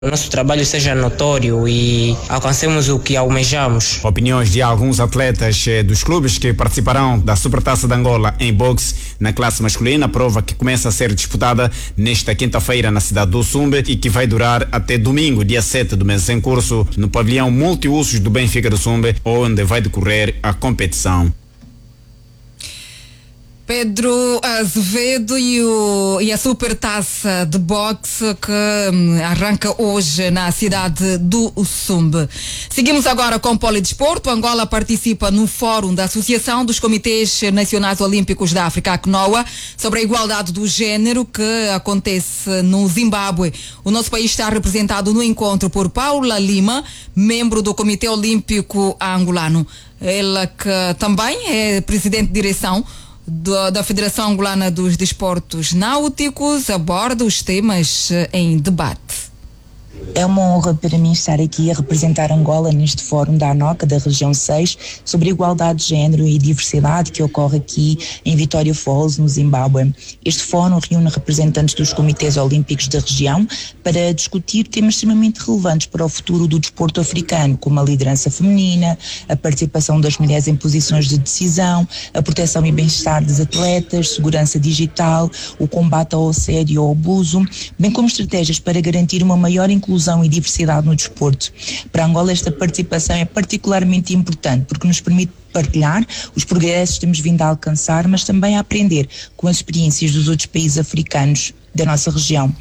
o nosso trabalho seja notório e alcancemos o que almejamos. Opiniões de alguns atletas dos clubes que participarão da Supertaça de Angola em boxe na classe masculina, prova que começa a ser disputada nesta quinta-feira na cidade do Sumbe e que vai durar até domingo, dia 7 do mês em curso, no pavilhão multiusos do Benfica do Sumbe, onde vai decorrer a competição. Pedro Azevedo e a Supertaça de boxe que arranca hoje na cidade do Sumbe. Seguimos agora com o Polidesporto. Angola participa no Fórum da Associação dos Comitês Nacionais Olímpicos da África, ACNOA, sobre a igualdade do género que acontece no Zimbábue. O nosso país está representado no encontro por Paula Lima, membro do Comitê Olímpico angolano. Ela que também é presidente de direção da Federação Angolana dos Desportos Náuticos, aborda os temas em debate. É uma honra para mim estar aqui a representar Angola neste fórum da ANOCA, da região 6, sobre igualdade de género e diversidade que ocorre aqui em Vitória Falls, no Zimbábue. Este fórum reúne representantes dos comitês olímpicos da região para discutir temas extremamente relevantes para o futuro do desporto africano, como a liderança feminina, a participação das mulheres em posições de decisão, a proteção e bem-estar dos atletas, segurança digital, o combate ao assédio e ao abuso, bem como estratégias para garantir uma maior inclusão e diversidade no desporto. Para Angola, esta participação é particularmente importante porque nos permite partilhar os progressos que temos vindo a alcançar, mas também a aprender com as experiências dos outros países africanos da nossa região.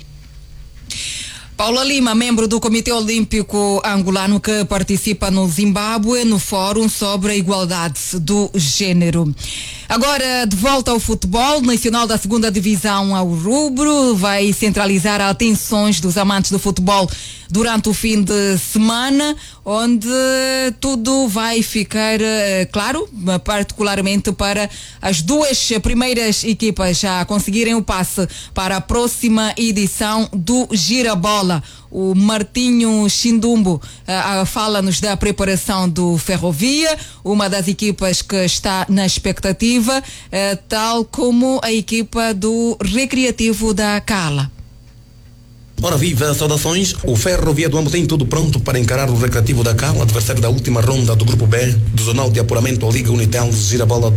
Paula Lima, membro do Comitê Olímpico Angolano que participa no Zimbábue no Fórum sobre a Igualdade do Gênero. Agora, de volta ao futebol, Nacional da 2ª Divisão ao rubro, vai centralizar atenções dos amantes do futebol durante o fim de semana, onde tudo vai ficar claro, particularmente para as duas primeiras equipas a conseguirem o passe para a próxima edição do Girabola. O Martinho Chindumbo fala-nos da preparação do Ferrovia, uma das equipas que está na expectativa, tal como a equipa do Recreativo da Cala. Ora viva, saudações. O Ferrovia do Ambo tem tudo pronto para encarar o Recreativo da Cala, adversário da última ronda do Grupo B, do Zonal de Apuramento à Liga Unitel Girabola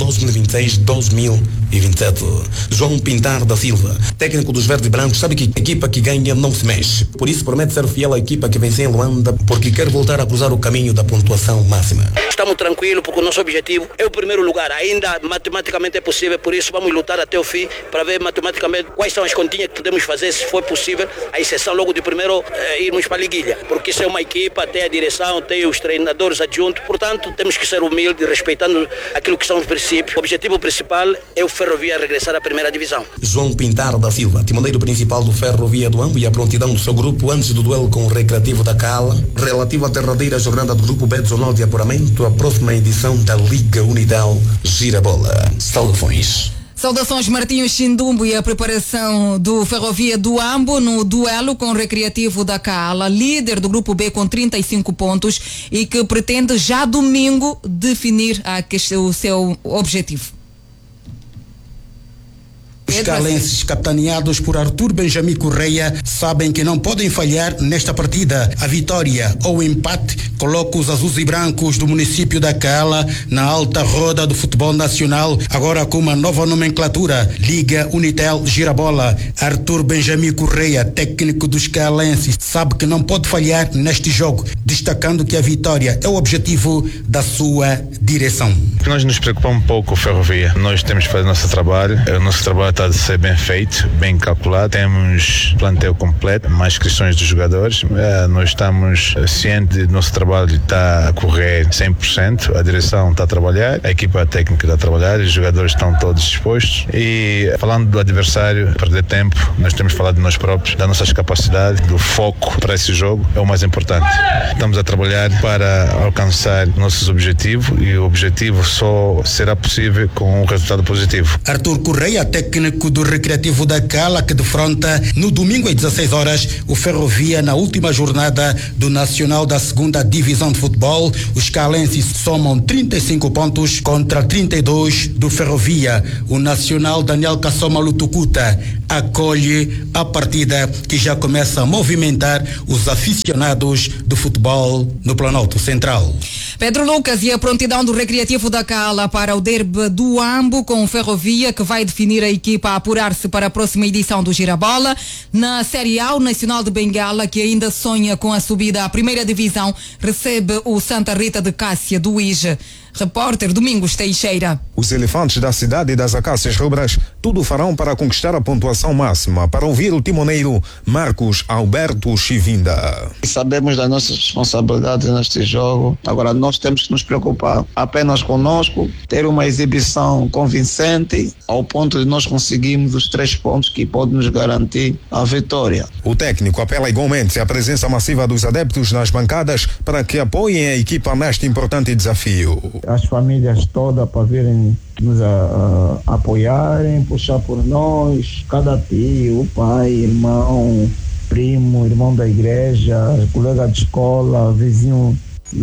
2026-2027. João Pintar da Silva, técnico dos Verdes e Brancos, sabe que a equipa que ganha não se mexe. Por isso promete ser fiel à equipa que vence em Luanda, porque quer voltar a cruzar o caminho da pontuação máxima. Estamos tranquilos porque o nosso objetivo é o primeiro lugar. Ainda matematicamente é possível, por isso vamos lutar até o fim para ver matematicamente quais são as continhas que podemos fazer, se for possível, a exceção logo de primeiro irmos para a liguilha, porque isso é uma equipa, tem a direção, tem os treinadores adjuntos, portanto temos que ser humildes, respeitando aquilo que são os princípios. O objetivo principal é o Ferrovia regressar à primeira divisão. João Pintar da Silva, timoneiro principal do Ferrovia do Ambo, e a prontidão do seu grupo antes do duelo com o Recreativo da Cala, relativo à derradeira jornada do Grupo B do Zonal de Apuramento, a próxima edição da Liga Unidal Girabola. Saudações. Saudações, Martinho Chindumbo, e a preparação do Ferrovia do Ambo no duelo com o Recreativo da Cala, líder do Grupo B com 35 pontos e que pretende já domingo definir o seu objetivo. Os calenses, capitaneados por Arthur Benjamin Correia, sabem que não podem falhar nesta partida. A vitória ou o empate coloca os azuis e brancos do município da Cala na alta roda do futebol nacional, agora com uma nova nomenclatura, Liga Unitel Girabola. Arthur Benjamin Correia, técnico dos calenses, sabe que não pode falhar neste jogo, destacando que a vitória é o objetivo da sua direção. Nós nos preocupamos um pouco com a Ferrovia. Nós temos que fazer o nosso trabalho. O nosso trabalho está a ser bem feito, bem calculado. Temos plantel completo, mais questões dos jogadores. Nós estamos cientes do nosso trabalho está a correr 100%. A direção está a trabalhar, a equipa técnica está a trabalhar, os jogadores estão todos dispostos. E falando do adversário, perder tempo, nós temos falado de nós próprios, das nossas capacidades, do foco para esse jogo é o mais importante. Estamos a trabalhar para alcançar nossos objetivos e o objetivo só será possível com um resultado positivo. Arthur Correia, técnico do Recreativo da Cala, que defronta no domingo às 16 horas o Ferrovia na última jornada do Nacional da 2ª Divisão divisão de futebol, os calenses somam 35 pontos contra 32 do Ferrovia. O nacional Daniel Kassoma Lutukuta acolhe a partida que já começa a movimentar os aficionados do futebol no Planalto Central. Pedro Lucas e a prontidão do Recreativo da Cala para o derby do Ambo com Ferrovia, que vai definir a equipa a apurar-se para a próxima edição do Girabola. Na Série A, o Nacional de Bengala, que ainda sonha com a subida à primeira divisão, recebe o Santa Rita de Cássia do IJE. Repórter Domingos Teixeira. Os elefantes da cidade das Acácias Rubras tudo farão para conquistar a pontuação máxima. Para ouvir o timoneiro Marcos Alberto Chivinda. Sabemos das nossas responsabilidades neste jogo. Agora nós temos que nos preocupar apenas conosco, ter uma exibição convincente ao ponto de nós conseguirmos os 3 pontos que podem nos garantir a vitória. O técnico apela igualmente à presença massiva dos adeptos nas bancadas para que apoiem a equipa neste importante desafio. As famílias todas para virem nos apoiarem, puxar por nós, cada tio, pai, irmão, primo, irmão da igreja, colega de escola, vizinho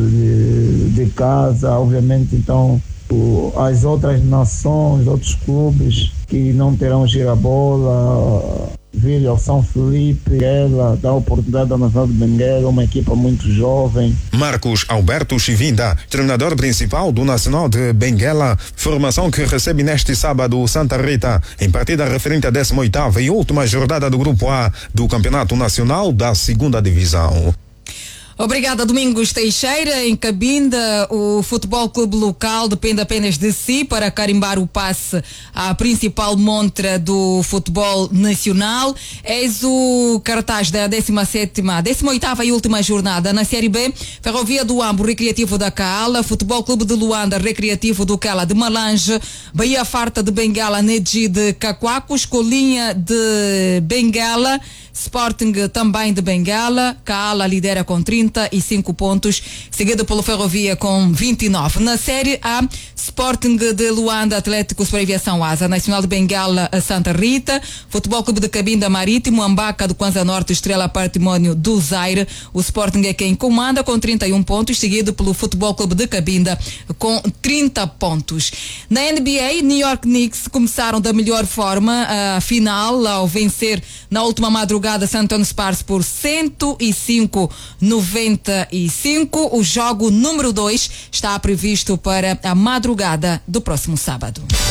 de casa, obviamente. Então as outras nações, outros clubes que não terão girabola, vir ao São Felipe, ela dá a oportunidade ao Nacional de Benguela, uma equipa muito jovem. Marcos Alberto Chivinda, treinador principal do Nacional de Benguela, formação que recebe neste sábado o Santa Rita, em partida referente à 18ª e última jornada do Grupo A do Campeonato Nacional da 2ª Divisão. Obrigada, Domingos Teixeira. Em Cabinda, o Futebol Clube Local depende apenas de si para carimbar o passe à principal montra do futebol nacional. Eis o cartaz da 18ª e última jornada na Série B. Ferrovia do Ambo, Recreativo da Cala, Futebol Clube de Luanda, Recreativo do Cala de Malange, Bahia Farta de Bengala, Neji de Cacoacos, Colinha de Bengala, Sporting também de Bengala. Cala lidera com 35 pontos, seguido pelo Ferrovia com 29. Na Série A, Sporting de Luanda, Atlético Sobreviação Asa, Nacional de Bengala, Santa Rita, Futebol Clube de Cabinda Marítimo, Ambaca do Kwanza Norte, Estrela Patrimônio do Zaire. O Sporting é quem comanda com 31 pontos, seguido pelo Futebol Clube de Cabinda com 30 pontos. Na NBA, New York Knicks começaram da melhor forma a final ao vencer na última madrugada San Antonio Spurs por 105-95. O jogo número 2 está previsto para a madrugada do próximo sábado.